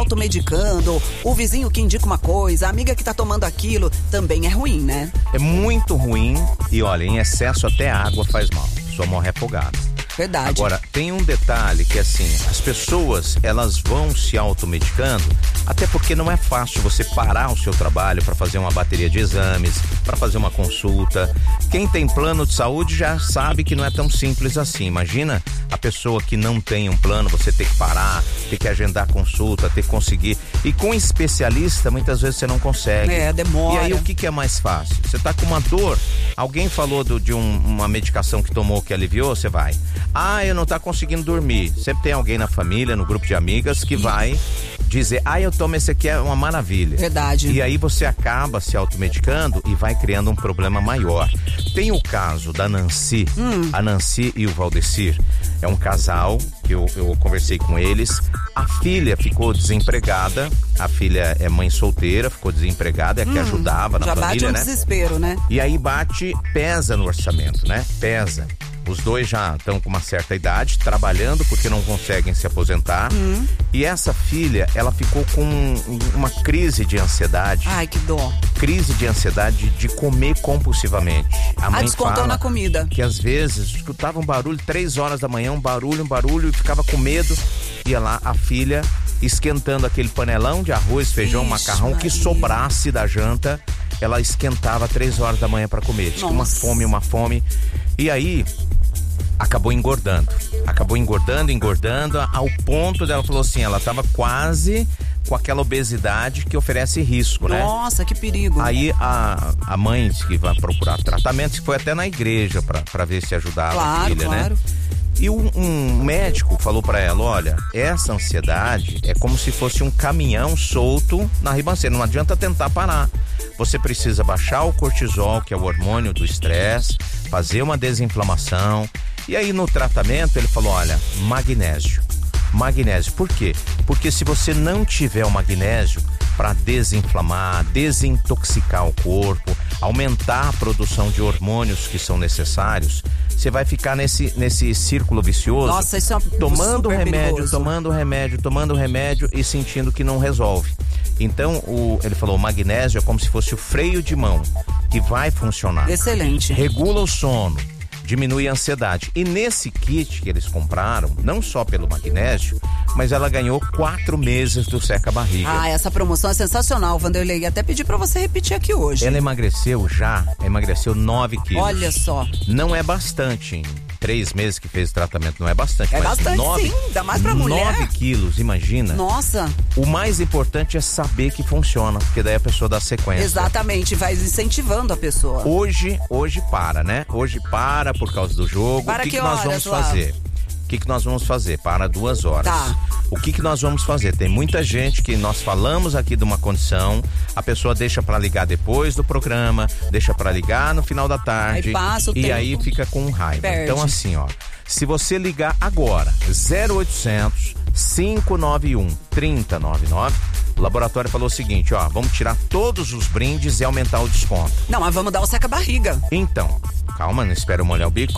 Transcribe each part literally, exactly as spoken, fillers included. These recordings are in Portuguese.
automedicando, o vizinho que indica uma coisa, a amiga que tá tomando aquilo, também é ruim, né? É muito ruim e olha, em excesso até água faz mal, sua morre afogada. Verdade. Agora, tem um detalhe que assim, as pessoas, elas vão se automedicando, até porque não é fácil você parar o seu trabalho para fazer uma bateria de exames, para fazer uma consulta. Quem tem plano de saúde já sabe que não é tão simples assim. Imagina a pessoa que não tem um plano, você ter que parar, ter que agendar consulta, ter que conseguir. E com especialista, muitas vezes você não consegue. É, demora. E aí, o que que é mais fácil? Você tá com uma dor, alguém falou do, de um, uma medicação que tomou que aliviou, você vai. Ah, eu não tá conseguindo dormir. Sempre tem alguém na família, no grupo de amigas, que vai dizer, ah, eu tomo esse aqui, é uma maravilha. Verdade. E aí você acaba se automedicando e vai criando um problema maior. Tem o caso da Nancy, hum. a Nancy e o Valdecir. É um casal que eu, eu conversei com eles. A filha ficou desempregada. A filha é mãe solteira, ficou desempregada, é a que hum, ajudava na já família, bate um né? desespero, né? E aí bate, pesa no orçamento, né? Pesa. Os dois já estão com uma certa idade, trabalhando porque não conseguem se aposentar. Hum. E essa filha, ela ficou com uma crise de ansiedade. Ai, que dó. Crise de ansiedade de comer compulsivamente. A mãe ah, descontou fala na comida. Que às vezes escutava um barulho, três horas da manhã, um barulho, um barulho, e ficava com medo. Ia lá, a filha esquentando aquele panelão de arroz, feijão, Ixi, macarrão, Maria. Que sobrasse da janta, ela esquentava três horas da manhã para comer. Tinha uma fome, uma fome. E aí, acabou engordando. Acabou engordando, engordando, ao ponto dela falou assim, ela tava quase com aquela obesidade que oferece risco, né? Nossa, que perigo. Aí a, a mãe disse que vai procurar tratamento, foi até na igreja pra, pra ver se ajudava claro, a filha, claro. né? E um, um médico falou pra ela, olha, essa ansiedade é como se fosse um caminhão solto na ribanceira, não adianta tentar parar. Você precisa baixar o cortisol, que é o hormônio do estresse, fazer uma desinflamação. E aí no tratamento ele falou, olha, magnésio. Magnésio, por quê? Porque se você não tiver o magnésio para desinflamar, desintoxicar o corpo, aumentar a produção de hormônios que são necessários, você vai ficar nesse, nesse círculo vicioso. Nossa, isso é tomando remédio, perigoso. tomando remédio, tomando remédio e sentindo que não resolve. Então, o, ele falou, o magnésio é como se fosse o freio de mão, que vai funcionar. Excelente. Regula o sono, diminui a ansiedade. E nesse kit que eles compraram, não só pelo magnésio, mas ela ganhou quatro meses do seca-barriga. Ah, essa promoção é sensacional, Vanderlei. E até pedi pra você repetir aqui hoje. Ela emagreceu já, emagreceu nove quilos. Olha só. Não é bastante, hein? Três meses que fez o tratamento não é bastante. É mas bastante nove, sim, ainda mais pra mulher. Nove quilos, imagina. Nossa. O mais importante é saber que funciona, porque daí a pessoa dá sequência. Exatamente, vai incentivando a pessoa. Hoje, hoje para, né? Hoje para por causa do jogo. Para o que, que, que nós horas, vamos fazer? O que, que nós vamos fazer? Para duas horas. Tá. O que, que nós vamos fazer? Tem muita gente que nós falamos aqui de uma condição, a pessoa deixa pra ligar depois do programa, deixa pra ligar no final da tarde. Aí passa o e tempo. aí fica com raiva. Perde. Então assim, ó, se você ligar agora, zero oitocentos, cinco nove um, três zero nove nove, o laboratório falou o seguinte, ó, vamos tirar todos os brindes e aumentar o desconto. Não, mas vamos dar o seca-barriga. Então, calma, não espera eu molhar o bico.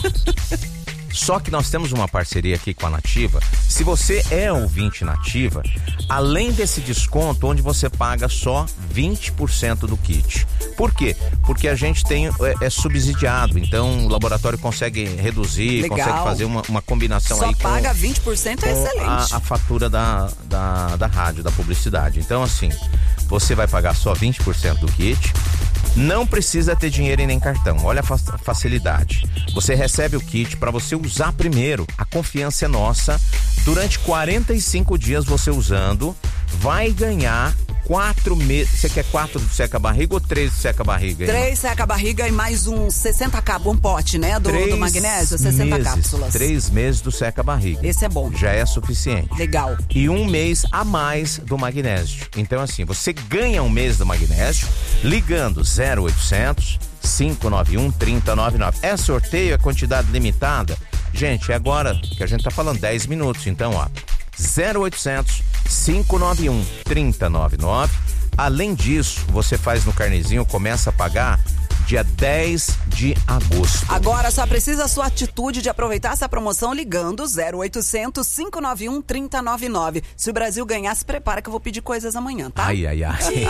Só que nós temos uma parceria aqui com a Nativa. Se você é ouvinte Nativa, além desse desconto, onde você paga só vinte por cento do kit. Por quê? Porque a gente tem, é, é subsidiado, então o laboratório consegue reduzir, Legal. consegue fazer uma, uma combinação Só aí com... Só paga vinte por cento, é excelente. A, a fatura da, da, da rádio, da publicidade. Então assim, você vai pagar só vinte por cento do kit. Não precisa ter dinheiro e nem cartão. Olha a facilidade. Você recebe o kit para você usar primeiro. A confiança é nossa. Durante quarenta e cinco dias você usando, vai ganhar quatro meses. Você quer quatro do seca-barriga ou três do seca-barriga? Três seca-barriga e mais um sessenta cápsulas, um pote, né? Do, do magnésio, sessenta meses, cápsulas. Três meses do seca-barriga. Esse é bom. Já é suficiente. Legal. E um mês a mais do magnésio. Então assim, você ganha um mês do magnésio ligando zero oitocentos, cinco nove um, três zero nove nove. É sorteio, é quantidade limitada? Gente, é agora que a gente tá falando dez minutos, então ó, zero oitocentos, cinco nove um, três zero nove nove. Além disso, você faz no carnezinho, começa a pagar dia dez de agosto. Agora só precisa a sua atitude de aproveitar essa promoção ligando zero oitocentos, cinco nove um, três zero nove nove. Se o Brasil ganhar, se prepara que eu vou pedir coisas amanhã, tá? Ai, ai, ai.